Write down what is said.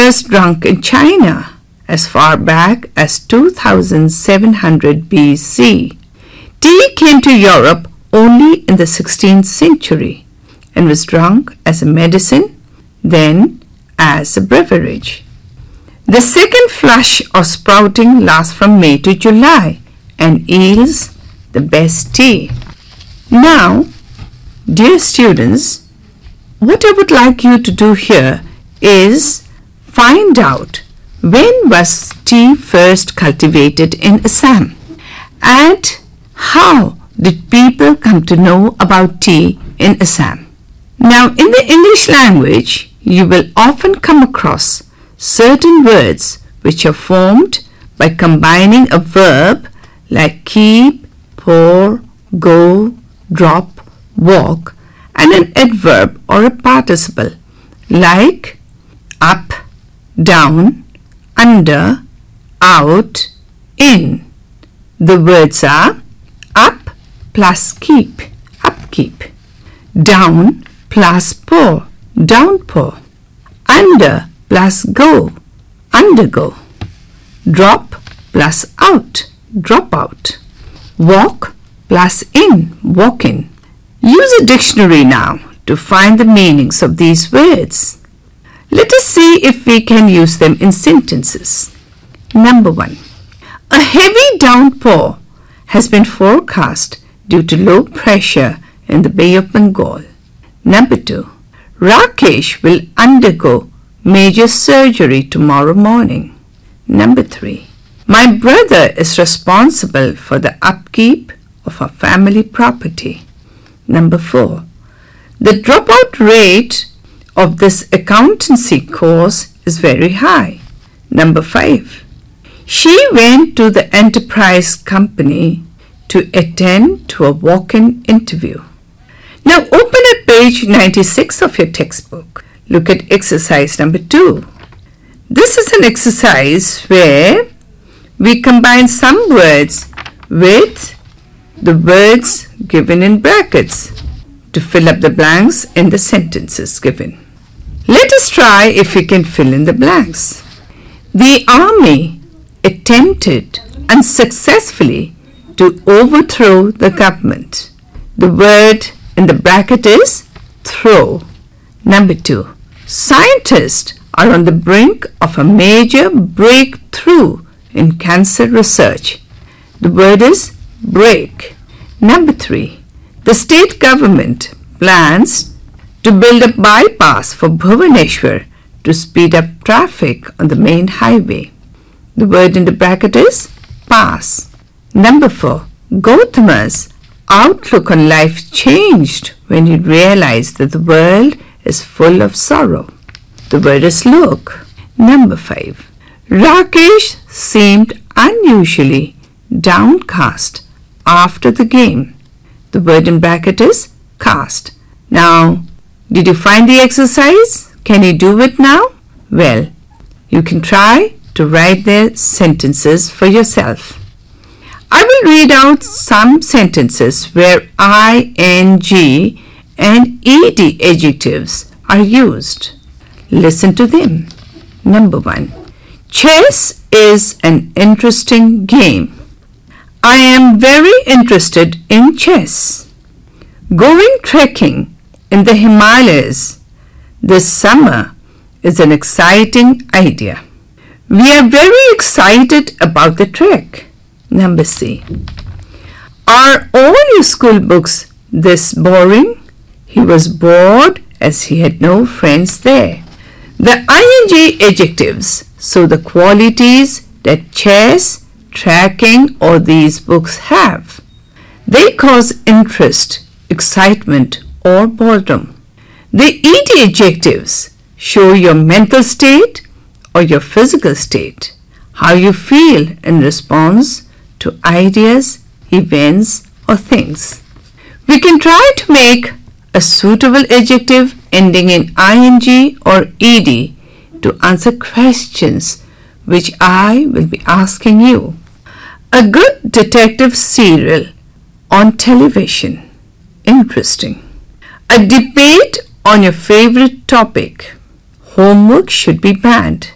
was drunk in China as far back as 2700 BC. Tea came to Europe only in the 16th century and was drunk as a medicine, then as a beverage. The second flush of sprouting lasts from May to July and yields the best tea. Now, dear students, what I would like you to do here is find out when was tea first cultivated in Assam and how did people come to know about tea in Assam. Now, in the English language, you will often come across certain words which are formed by combining a verb like keep, pour, go, drop, walk, and an adverb or a participle like up, down, under, out, in. The words are up plus keep, upkeep, down plus pour, downpour, under plus go, undergo, drop plus out, drop out, walk plus in, walk in. Use a dictionary now to find the meanings of these words. Let us see if we can use them in sentences. Number 1. A heavy downpour has been forecast due to low pressure in the Bay of Bengal. Number 2. Rakesh will undergo major surgery tomorrow morning. Number 3. My brother is responsible for the upkeep of our family property. Number 4. The dropout rate of this accountancy course is very high. Number 5. She went to the enterprise company to attend to a walk-in interview. Now open at page 96 of your textbook. Look at exercise number 2. This is an exercise where we combine some words with the words given in brackets to fill up the blanks in the sentences given. Let us try if we can fill in the blanks. The army attempted unsuccessfully to overthrow the government. The word in the bracket is throw. Number 2. Scientists are on the brink of a major breakthrough in cancer research. The word is break. Number 3. The state government plans to build a bypass for Bhubaneswar to speed up traffic on the main highway. The word in the bracket is pass. Number 4. Gautama's outlook on life changed when he realized that the world is full of sorrow. The word is look. Number 5. Rakesh seemed unusually downcast after the game. The word in bracket is cast. Now, did you find the exercise? Can you do it now? Well, you can try to write the sentences for yourself. I will read out some sentences where ing and ed adjectives are used. Listen to them. Number 1. Chess is an interesting game. I am very interested in chess. Going trekking in the Himalayas this summer is an exciting idea. We are very excited about the trek. Number C. Are all your school books this boring? He was bored as he had no friends there. The ing adjectives show the qualities that chess, trekking, or these books have. They cause interest, excitement, or boredom. The ed adjectives show your mental state or your physical state, how you feel in response to ideas, events, or things. We can try to make a suitable adjective ending in ing or ed to answer questions which I will be asking you. A good detective serial on television. Interesting. A debate on your favorite topic. Homework should be banned.